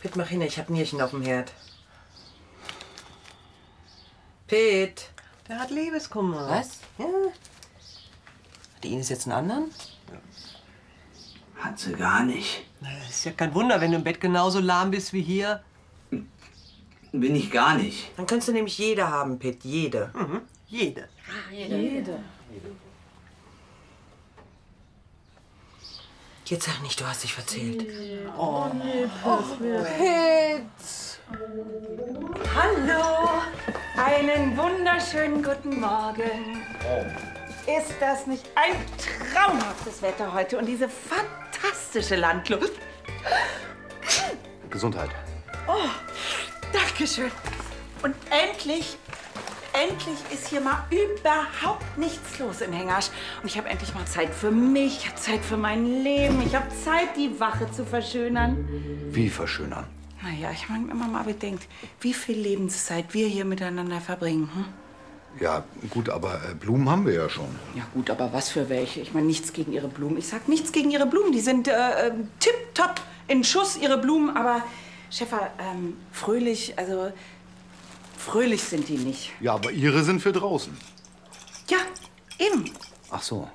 Pitt, mach hin, ich hab Nierchen auf dem Herd. Pitt. Der hat Liebeskummer. Was? Ja. Hat die Ines jetzt einen anderen? Hat sie gar nicht. Na, ist ja kein Wunder, wenn du im Bett genauso lahm bist wie hier. Bin ich gar nicht. Dann kannst du nämlich jede haben, Pitt, jede. Mhm. Jede. Jede. Jetzt sag nicht, du hast dich verzählt. Hallo, einen wunderschönen guten Morgen. Ist das nicht ein traumhaftes Wetter heute und diese fantastische Landluft? Gesundheit. Oh, Dankeschön. Und endlich ist hier mal überhaupt nichts los in Hengersch. Und ich habe endlich mal Zeit für mich, ich habe Zeit für mein Leben, ich habe Zeit, die Wache zu verschönern. Wie verschönern? Naja, ich meine, wenn man mal bedenkt, wie viel Lebenszeit wir hier miteinander verbringen. Hm? Ja, gut, aber Blumen haben wir ja schon. Ja gut, aber was für welche? Ich meine, nichts gegen Ihre Blumen. Ich sag nichts gegen Ihre Blumen. Die sind tipptopp in Schuss, Ihre Blumen. Aber, Schäfer, fröhlich, also fröhlich sind die nicht. Ja, aber Ihre sind für draußen. Ja, eben. Ach so.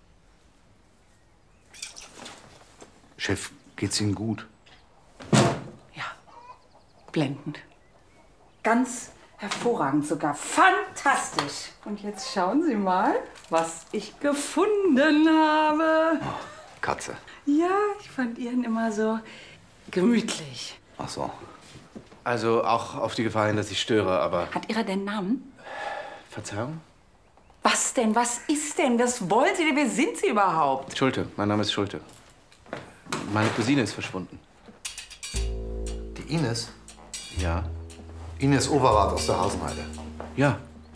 Chef, geht's Ihnen gut? Ja, blendend. Ganz hervorragend sogar. Fantastisch. Und jetzt schauen Sie mal, was ich gefunden habe. Oh, Katze. Ja, ich fand Ihren immer so gemütlich. Ach so. Also auch auf die Gefahr hin, dass ich störe, aber... Hat Ihrer denn Namen? Verzeihung? Was denn? Was ist denn? Was wollen Sie denn? Wer sind Sie überhaupt? Schulte, mein Name ist Schulte. Meine Cousine ist verschwunden. Die Ines? Ja? Ines Overath aus der Hasenheide. Ja,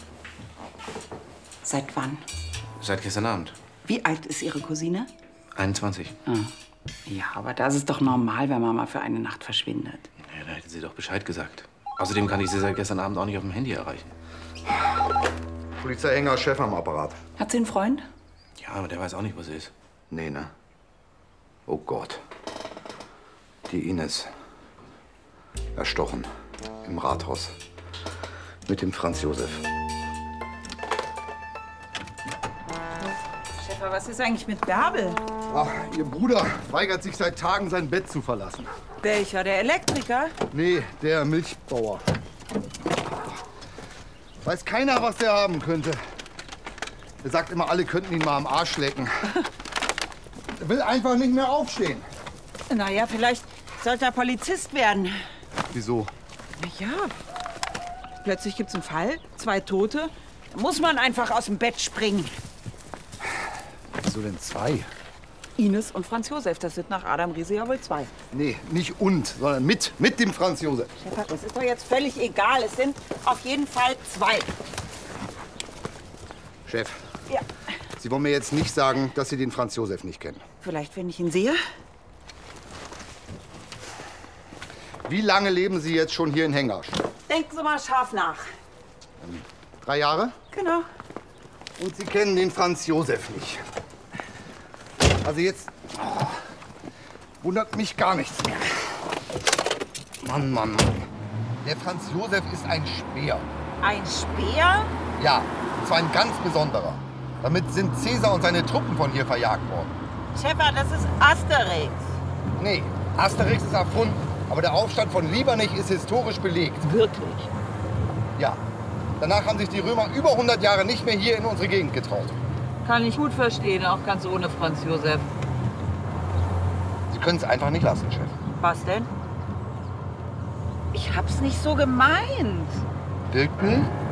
Seit wann? seit gestern Abend. Wie alt ist Ihre Cousine? 21. Ja, aber das ist doch normal, wenn man mal für eine Nacht verschwindet. Ja, da hätten Sie doch Bescheid gesagt. Außerdem kann ich Sie seit gestern Abend auch nicht auf dem Handy erreichen. Polizei Hengersch, Chef am Apparat. Hat sie einen Freund? Ja, aber der weiß auch nicht, wo sie ist. Nee, ne? Oh Gott. Die Ines. Erstochen. Im Rathaus. Mit dem Franz Josef. Schäfer, was ist eigentlich mit Bärbel? Ach, Ihr Bruder weigert sich seit Tagen, sein Bett zu verlassen. Welcher? Der Elektriker? Nee, der Milchbauer. Weiß keiner, was der haben könnte. Er sagt immer, alle könnten ihn mal am Arsch lecken. Er will einfach nicht mehr aufstehen. Naja, vielleicht sollte er Polizist werden. Wieso? Ja, plötzlich gibt's einen Fall, 2 Tote. Da muss man einfach aus dem Bett springen. Wieso denn 2? Ines und Franz Josef, das sind nach Adam Riese ja wohl 2. Nee, nicht und, sondern mit dem Franz Josef. Schäfer, das ist doch jetzt völlig egal. Es sind auf jeden Fall 2. Chef, Ja. Sie wollen mir jetzt nicht sagen, dass Sie den Franz Josef nicht kennen. Vielleicht, wenn ich ihn sehe? Wie lange leben Sie jetzt schon hier in Hengersch? Denken Sie mal scharf nach. 3 Jahre? Genau. Und Sie kennen den Franz Josef nicht. Also jetzt wundert mich gar nichts mehr. Mann, Mann, Mann. Der Franz Josef ist ein Speer. Ein Speer? Ja, und zwar ein ganz besonderer. Damit sind Cäsar und seine Truppen von hier verjagt worden. Schäfer, das ist Asterix. Nee, Asterix ist erfunden. Aber der Aufstand von Liebernich ist historisch belegt. Wirklich? Ja. Danach haben sich die Römer über 100 Jahre nicht mehr hier in unsere Gegend getraut. Kann ich gut verstehen, auch ganz ohne Franz Josef. Sie können es einfach nicht lassen, Chef. Was denn? Ich hab's nicht so gemeint. Birken?